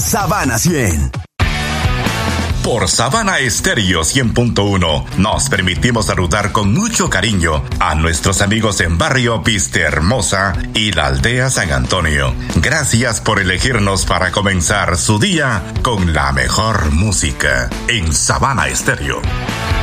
Sabana 100. Por Sabana Estéreo 100.1 nos permitimos saludar con mucho cariño a nuestros amigos en Barrio Vista Hermosa y la Aldea San Antonio. Gracias por elegirnos para comenzar su día con la mejor música en Sabana Estéreo.